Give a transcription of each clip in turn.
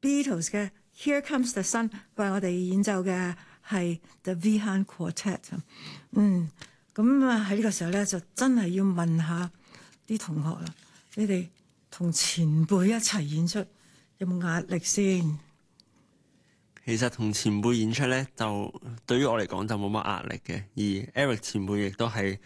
Beatles 嘅 Here Comes the Sun 為我哋演奏嘅係 The Wihan Quartet。咁啊喺呢個時候咧，就真係要問下啲同學啦，你哋同前輩一齊演出有冇壓力先？ 其實同前輩演出咧，就對於我嚟講就冇乜壓力嘅。而 Eric 前輩亦都係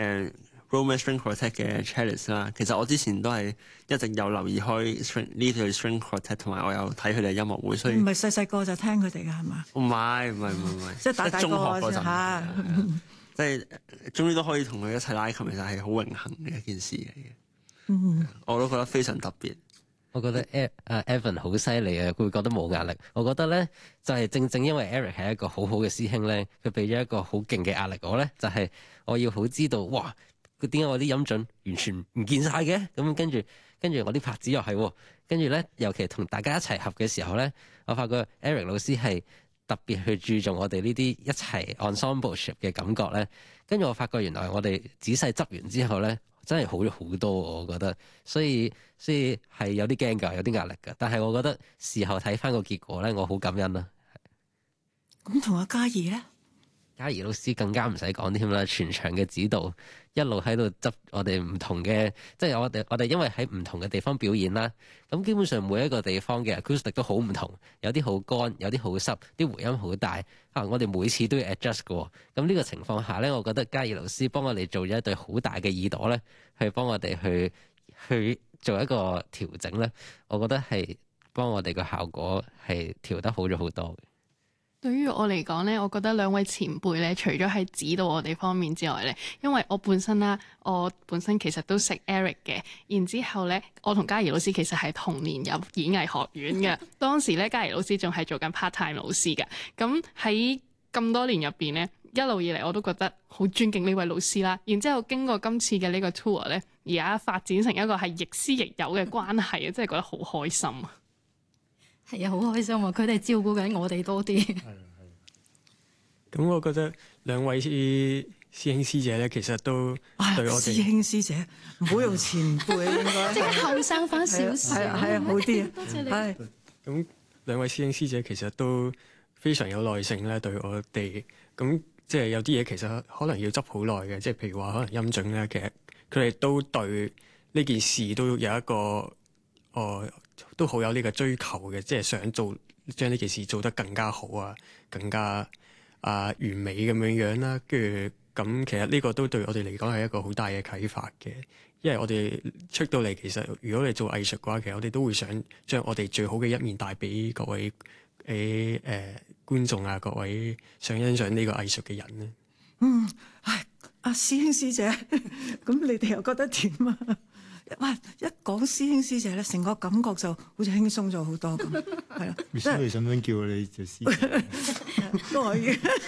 Roman String Quartet 嘅 cellist 啦。其實我之前都係一直有留意開呢隊 String Quartet， 同埋我有睇佢哋音樂會，所以唔係細個就聽佢哋㗎係嘛？ 唔係， 即係大中學個嗰陣嚇。 即係終於都可以同佢一齊拉琴，其實係好榮幸嘅一件事嚟嘅。我都覺得非常特別。 我覺得Evan 好犀利啊，佢會覺得冇壓力。我覺得咧就係正因為 Eric 係一個好好嘅師兄咧，佢俾咗一個好勁嘅壓力我咧，就係我要好知道哇，佢點解我啲音準完全唔見晒嘅？咁跟住我啲拍子又係，跟住咧尤其同大家一齊合嘅時候咧，我發覺 Eric 老師係特別去注重我哋呢啲一齊 ensembleship 嘅感覺咧。跟住我發覺原來我哋仔細執完之後咧，真係好咗好多，我覺得，所以係有啲驚㗎，有啲壓力㗎。但係我覺得事後睇翻個結果咧，我好感恩啦。 咁同阿嘉怡咧？ 嘉怡老師更加唔使講添啦，全場嘅指導，一路喺度執我哋唔同嘅，即係我哋因為喺唔同嘅地方表演啦，咁基本上每一個地方嘅 acoustic 都好唔同，有啲好乾，有啲好濕，啲回音好大啊！我哋每次都要 adjust 嘅。咁呢個情況下咧，我覺得嘉怡老師幫我哋做咗一對好大嘅耳朵咧，去幫我哋去做一個調整咧，我覺得係幫我哋個效果係調得好咗好多嘅。 對於我嚟講咧，我覺得兩位前輩咧，除咗喺指導我哋方面之外咧，因為我本身其實都識 Eric 嘅，然之後咧，我同嘉怡老師其實係同年入演藝學院嘅，當時咧嘉怡老師仲係做緊 part time 老師嘅，咁喺咁多年入邊咧，一路以嚟我都覺得好尊敬呢位老師啦，然之後經過今次嘅呢個 tour 咧，而家發展成一個係亦師亦友嘅關係啊，真係覺得好開心啊！ 係啊，好開心啊！佢哋照顧緊我哋多啲。係。 咁我覺得兩位師兄師姐咧，其實都對我哋師兄師姐，唔好用前輩應該。 即係後生翻少少。 係啊，好啲。 多謝你。 咁兩位師兄師姐其實都非常有耐性咧，對我哋。咁即係有啲嘢其實可能要執好耐嘅，即係譬如話可能音準咧，其實佢哋都對呢件事都有一個都好有呢個追求嘅，即係想將呢件事做得更加好啊，更加完美咁樣啦。跟住咁，其實呢個都對我哋嚟講係一個好大嘅啟發嘅，因為我哋出到嚟，其實如果你做藝術嘅話，其實我哋都會想將我哋最好嘅一面帶俾各位觀眾啊，各位想欣賞呢個藝術嘅人咧。 阿師兄師姐，咁你哋又覺得點啊？哇！一講師兄師姐咧，成個感覺就好似輕鬆咗好多咁，係啦。 你想唔想叫你做師姐？ 都可以。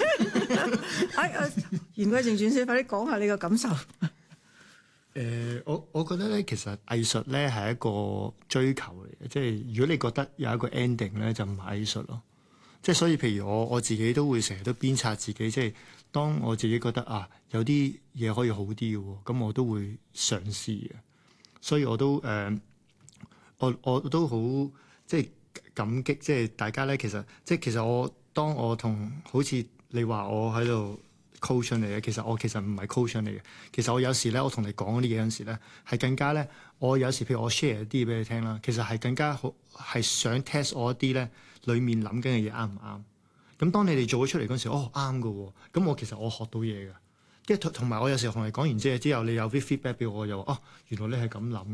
言歸正傳先，快啲講下你個感受。 我覺得咧，其實藝術咧係一個追求嚟嘅，即係如果你覺得有一個 ending 咧，就唔係藝術咯。即係所以，譬如我自己都會成日都鞭策自己，即係當我自己覺得有啲嘢可以好啲嘅喎，咁我都會嘗試嘅。所以我都我都好即係感激，即係大家咧。其實當我同好似你話我喺度 coach 嚟嘅，其實我唔係 coach 嚟嘅。其實我有時咧，我同你講啲嘢嗰陣時咧，係更加咧。我有時譬如我 share 啲嘢俾你聽啦，其實係更加好，係想 test 我一啲咧裡面諗緊嘅嘢啱唔啱。咁當你哋做咗出嚟嗰陣時，啱㗎喎。咁其實我學到嘢㗎。跟住同埋我有時候同你講完之後，你有啲 feedback 俾我，又話原來你係咁諗。